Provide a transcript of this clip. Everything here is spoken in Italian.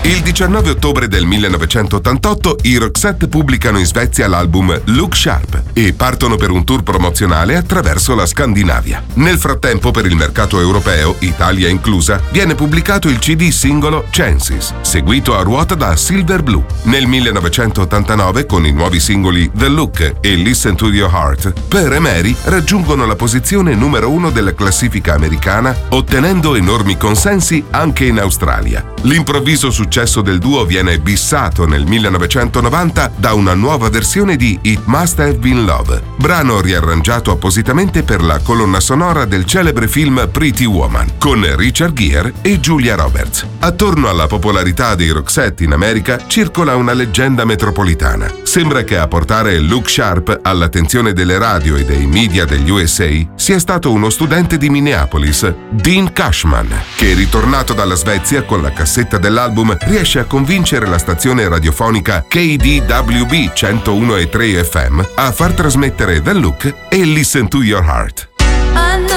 Il 19 ottobre del 1988 i Roxette pubblicano in Svezia l'album Look Sharp e partono per un tour promozionale attraverso la Scandinavia. Nel frattempo, per il mercato europeo, Italia inclusa, viene pubblicato il CD singolo Chances, seguito a ruota da Silver Blue. Nel 1989, con i nuovi singoli The Look e Listen to Your Heart, Per e Mary raggiungono la posizione numero 1 della classifica americana, ottenendo enormi consensi anche in Australia. L'improvviso successo del duo viene bissato nel 1990 da una nuova versione di It Must Have Been Love, brano riarrangiato appositamente per la colonna sonora del celebre film Pretty Woman, con Richard Gere e Julia Roberts. Attorno alla popolarità dei Roxette in America circola una leggenda metropolitana. Sembra che a portare Look Sharp all'attenzione delle radio e dei media degli USA sia stato uno studente di Minneapolis, Dean Cashman, che ritornato dalla Svezia con la cassetta dell'album riesce a convincere la stazione radiofonica KDWB 101.3 FM a far trasmettere The Look e Listen to Your Heart.